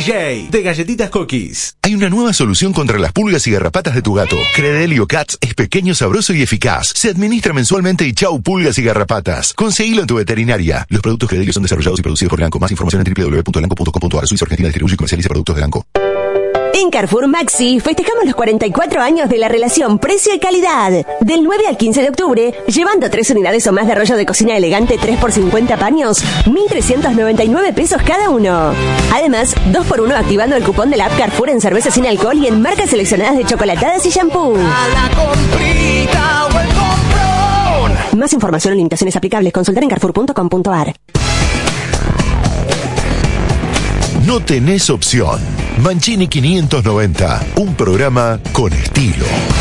DJ de Galletitas Cookies. Hay una nueva solución contra las pulgas y garrapatas de tu gato. Credelio Cats es pequeño, sabroso y eficaz. Se administra mensualmente y chau pulgas y garrapatas. Conseguilo en tu veterinaria. Los productos Credelio son desarrollados y producidos por Elanco. Más información en www.elanco.com.ar. Suiza Argentina distribuye y comercializa productos de Elanco. En Carrefour Maxi festejamos los 44 años de la relación precio y calidad. Del 9 al 15 de octubre, llevando 3 unidades o más de rollo de cocina elegante 3 por 50 paños, 1.399 pesos cada uno. Además, 2x1 activando el cupón de la app Carrefour en cerveza sin alcohol y en marcas seleccionadas de chocolatadas y shampoo. A la comprita o el comprón. Más información o limitaciones aplicables, consultar en carrefour.com.ar. No tenés opción. Mancini 590, un programa con estilo.